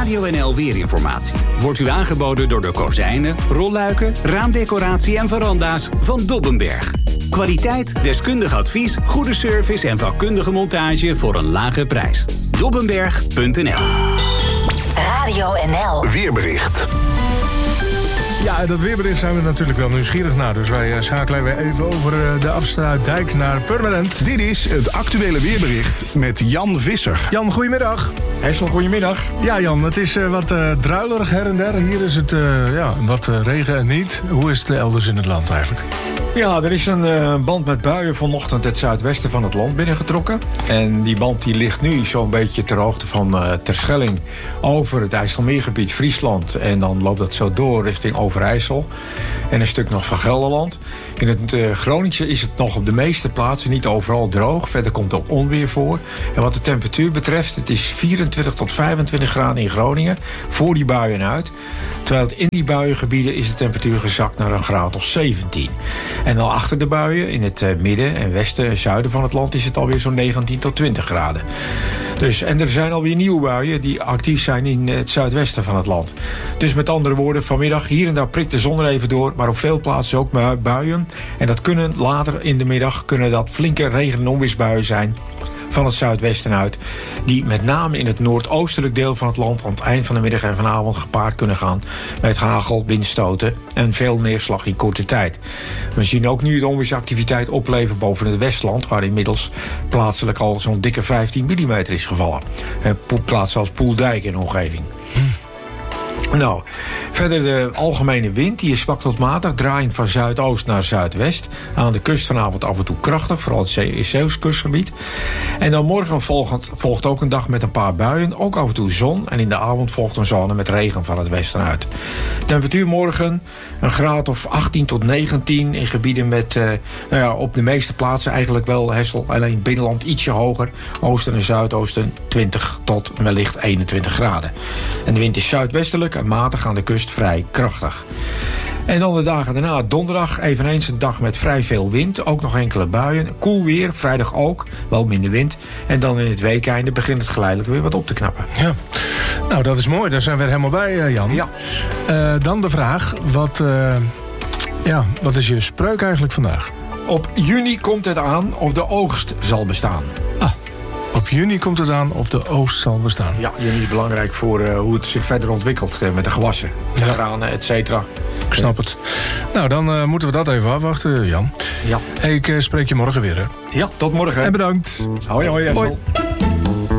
Radio NL Weerinformatie wordt u aangeboden door de kozijnen, rolluiken, raamdecoratie en veranda's van Dobbenberg. Kwaliteit, deskundig advies, goede service en vakkundige montage voor een lage prijs. Dobbenberg.nl. Radio NL. Weerbericht. Ja, dat weerbericht zijn we natuurlijk wel nieuwsgierig naar. Dus wij schakelen weer even over de afsluitdijk naar Purmerend. Dit is het actuele weerbericht met Jan Visser. Jan, goedemiddag. Hessel, goedemiddag. Ja, Jan, het is wat druilerig her en der. Hier is het wat regen en niet. Hoe is het elders in het land eigenlijk? Ja, er is een band met buien vanochtend het zuidwesten van het land binnengetrokken. En die band die ligt nu zo'n beetje ter hoogte van Terschelling over het IJsselmeergebied Friesland. En dan loopt dat zo door richting Overijssel. En een stuk nog van Gelderland. In het Groningse is het nog op de meeste plaatsen niet overal droog. Verder komt ook onweer voor. En wat de temperatuur betreft, het is 24 tot 25 graden in Groningen voor die buien uit. Terwijl in die buiengebieden is de temperatuur gezakt naar een graad of 17. En dan achter de buien, in het midden en westen en zuiden van het land, is het alweer zo'n 19 tot 20 graden. Dus, en er zijn alweer nieuwe buien die actief zijn in het zuidwesten van het land. Dus met andere woorden, vanmiddag hier en daar prikt de zon er even door, maar op veel plaatsen ook buien. En dat kunnen later in de middag dat flinke regen- en onweersbuien zijn van het zuidwesten uit, die met name in het noordoostelijk deel van het land aan het eind van de middag en vanavond gepaard kunnen gaan met hagel, windstoten en veel neerslag in korte tijd. We zien ook nu de onweersactiviteit opleveren boven het Westland, waar inmiddels plaatselijk al zo'n dikke 15 mm is gevallen. Plaatsen als Poeldijk en omgeving. Nou, verder de algemene wind, die is zwak tot matig, draaiend van zuidoost naar zuidwest. Aan de kust vanavond af en toe krachtig, vooral het Zeeuws kustgebied. En dan morgen volgt ook een dag met een paar buien, ook af en toe zon. En in de avond volgt een zone met regen van het westen uit. Temperatuur morgen een graad of 18 tot 19 in gebieden met op de meeste plaatsen eigenlijk wel Hessel. Alleen binnenland ietsje hoger, oosten en zuidoosten 20 tot wellicht 21 graden. En de wind is zuidwestelijk en matig aan de kust vrij krachtig. En dan de dagen daarna, donderdag, eveneens een dag met vrij veel wind. Ook nog enkele buien. Koel weer, vrijdag ook, wel minder wind. En dan in het weekeinde begint het geleidelijk weer wat op te knappen. Ja, nou dat is mooi. Daar zijn we er helemaal bij, Jan. Ja. Dan de vraag, wat is je spreuk eigenlijk vandaag? Op juni komt het aan of de oogst zal bestaan. Op juni komt het aan of de oogst zal bestaan. Ja, juni is belangrijk voor hoe het zich verder ontwikkelt met de gewassen, de granen, et cetera. Ik snap het. Nou, dan moeten we dat even afwachten, Jan. Ja. Hey, ik spreek je morgen weer, hè? Ja, tot morgen. En bedankt. Hoi, Hessel.